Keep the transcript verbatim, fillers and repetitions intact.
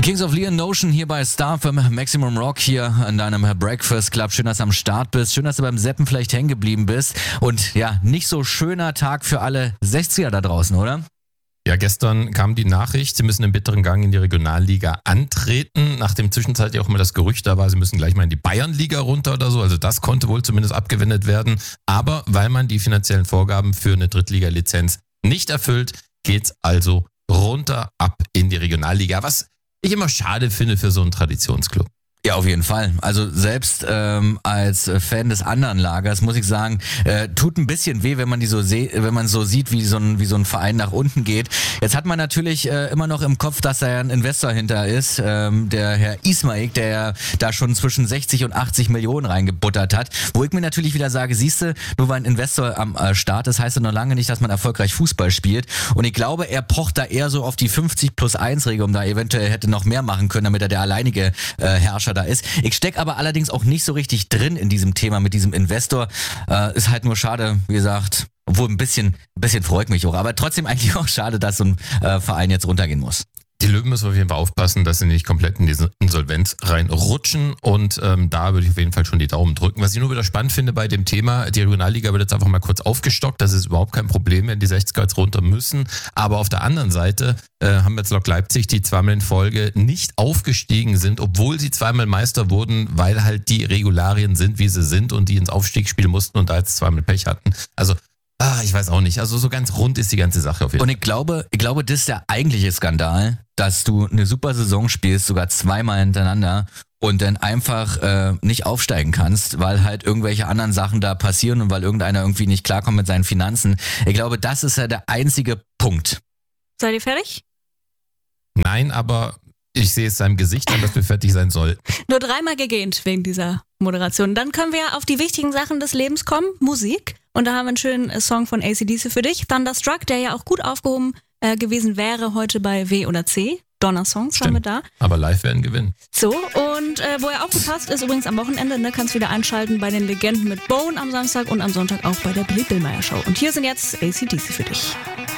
Kings of Leon Notion hier bei Star für Maximum Rock hier an deinem Breakfast Club. Schön, dass du am Start bist. Schön, dass du beim Seppen vielleicht hängen geblieben bist. Und ja, nicht so schöner Tag für alle sechziger da draußen, oder? Ja, gestern kam die Nachricht, sie müssen im bitteren Gang in die Regionalliga antreten. Nach dem Zwischenzeit ja auch immer das Gerücht da war, sie müssen gleich mal in die Bayernliga runter oder so. Also das konnte wohl zumindest abgewendet werden. Aber weil man die finanziellen Vorgaben für eine Drittliga-Lizenz nicht erfüllt, geht's also runter ab in die Regionalliga. Was ich immer schade finde für so einen Traditionsclub. Ja, auf jeden Fall. Also selbst ähm, als Fan des anderen Lagers muss ich sagen, äh, tut ein bisschen weh, wenn man die so se- wenn man so sieht, wie so ein wie so ein Verein nach unten geht. Jetzt hat man natürlich äh, immer noch im Kopf, dass da ja ein Investor hinter ist, ähm, der Herr Ismail, der ja da schon zwischen sechzig und achtzig Millionen reingebuttert hat. Wo ich mir natürlich wieder sage, siehste, nur weil ein Investor am äh, Start ist, heißt das noch lange nicht, dass man erfolgreich Fußball spielt. Und ich glaube, er pocht da eher so auf die fünfzig plus eins Regel, um da eventuell hätte noch mehr machen können, damit er der alleinige äh, Herrscher da ist. Ich stecke aber allerdings auch nicht so richtig drin in diesem Thema mit diesem Investor. Äh, ist halt nur schade, wie gesagt, obwohl ein bisschen, ein bisschen freut mich auch, aber trotzdem eigentlich auch schade, dass so ein äh, Verein jetzt runtergehen muss. Die Löwen müssen auf jeden Fall aufpassen, dass sie nicht komplett in diese Insolvenz reinrutschen und ähm, da würde ich auf jeden Fall schon die Daumen drücken. Was ich nur wieder spannend finde bei dem Thema, die Regionalliga wird jetzt einfach mal kurz aufgestockt, das ist überhaupt kein Problem, wenn die sechziger jetzt runter müssen, aber auf der anderen Seite äh, haben wir jetzt Lok Leipzig, die zweimal in Folge nicht aufgestiegen sind, obwohl sie zweimal Meister wurden, weil halt die Regularien sind, wie sie sind und die ins Aufstiegsspiel mussten und da jetzt zweimal Pech hatten. Also Ah, ich weiß auch nicht. Also so ganz rund ist die ganze Sache auf jeden Fall. Und ich glaube, ich glaube, das ist der eigentliche Skandal, dass du eine super Saison spielst, sogar zweimal hintereinander und dann einfach äh, nicht aufsteigen kannst, weil halt irgendwelche anderen Sachen da passieren und weil irgendeiner irgendwie nicht klarkommt mit seinen Finanzen. Ich glaube, das ist ja der einzige Punkt. Seid ihr fertig? Nein, aber ich sehe es seinem Gesicht an, dass wir fertig sein sollten. Nur dreimal gegähnt wegen dieser Moderation. Dann können wir auf die wichtigen Sachen des Lebens kommen, Musik. Und da haben wir einen schönen Song von A C D C für dich. Thunderstruck, der ja auch gut aufgehoben äh, gewesen wäre heute bei W oder C. Donner-Songs haben wir da. Aber live werden gewinnen. So, und äh, wo er auch gut passt, ist übrigens am Wochenende. Ne, kannst wieder einschalten bei den Legenden mit Bone am Samstag und am Sonntag auch bei der Billy Billmeyer Show. Und hier sind jetzt A C D C für dich.